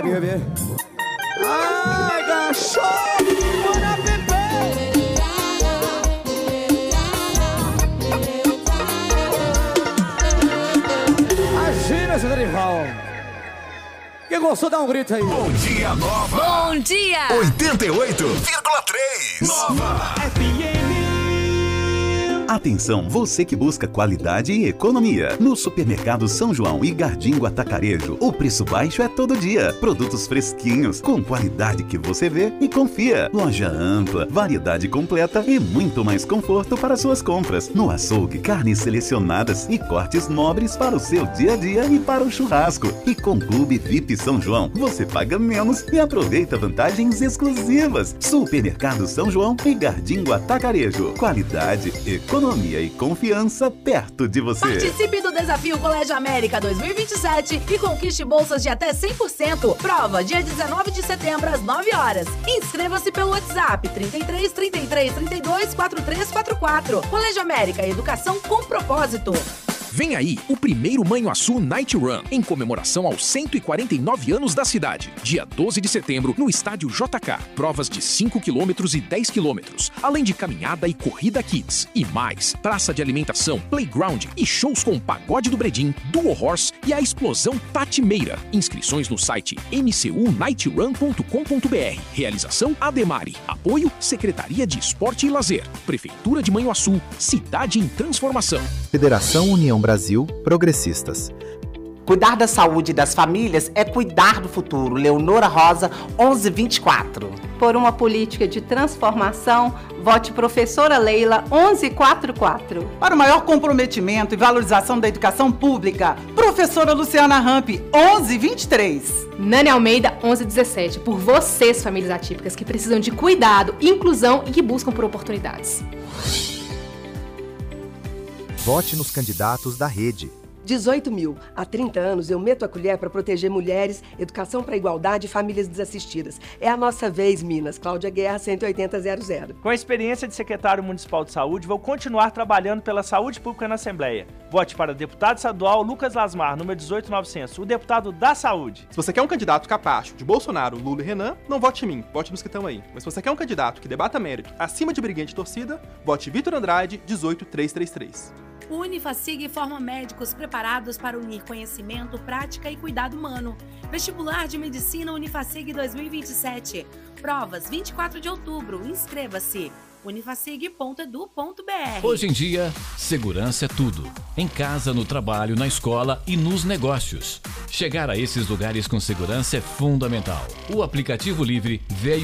Baby. Ai, gacho! Bora beber! Agina, seu Dorival! Quem gostou, dá um grito aí. Bom dia, Nova! Bom dia! 88,3 Nova! Atenção, você que busca qualidade e economia. No Supermercado São João e Gardingo Atacarejo, o preço baixo é todo dia. Produtos fresquinhos, com qualidade que você vê e confia. Loja ampla, variedade completa e muito mais conforto para suas compras. No açougue, carnes selecionadas e cortes nobres para o seu dia a dia e para o churrasco. E com Clube VIP São João, você paga menos e aproveita vantagens exclusivas. Supermercado São João e Gardingo Atacarejo. Qualidade, economia e confiança perto de você. Participe do Desafio Colégio América 2027 e conquiste bolsas de até 100%. Prova dia 19 de setembro às 9 horas. Inscreva-se pelo WhatsApp 33 33 32 4344. Colégio América, educação com propósito. Vem aí o primeiro Manhuaçu Night Run, em comemoração aos 149 anos da cidade. Dia 12 de setembro, no estádio JK. Provas de 5 km e 10 km, além de caminhada e corrida kids. E mais, praça de alimentação, playground e shows com Pagode do Bredim, Duo Horse e a Explosão Tati Meira. Inscrições no site mcunightrun.com.br. Realização Ademari. Apoio Secretaria de Esporte e Lazer. Prefeitura de Manhuaçu. Cidade em transformação. Federação União Brasil Progressistas. Cuidar da saúde das famílias é cuidar do futuro. Leonora Rosa, 1124. Por uma política de transformação, vote Professora Leila, 1144. Para o maior comprometimento e valorização da educação pública, Professora Luciana Ramp, 1123. Nani Almeida, 1117. Por vocês, famílias atípicas, que precisam de cuidado, inclusão e que buscam por oportunidades. Vote nos candidatos da rede. 18 mil. Há 30 anos eu meto a colher para proteger mulheres, educação para igualdade e famílias desassistidas. É a nossa vez, Minas. Cláudia Guerra, 18000. Com a experiência de secretário municipal de saúde, vou continuar trabalhando pela saúde pública na Assembleia. Vote para deputado estadual Lucas Lasmar, número 18900, o deputado da saúde. Se você quer um candidato capacho de Bolsonaro, Lula e Renan, não vote em mim, vote nos que estão aí. Mas se você quer um candidato que debata mérito acima de briguente de torcida, vote Vitor Andrade, 18333. O Unifacig forma médicos preparados para unir conhecimento, prática e cuidado humano. Vestibular de Medicina Unifacig 2027. Provas 24 de outubro. Inscreva-se. unifacig.edu.br. Hoje em dia, segurança é tudo. Em casa, no trabalho, na escola e nos negócios. Chegar a esses lugares com segurança é fundamental. O aplicativo Livre veio